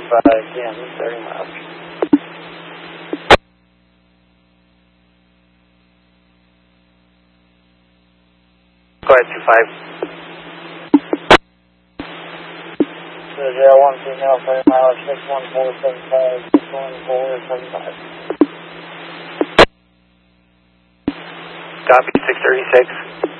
again, 30 miles. Go ahead, 25. So 01 female, 30 miles, 61475, 61475. Copy, 636.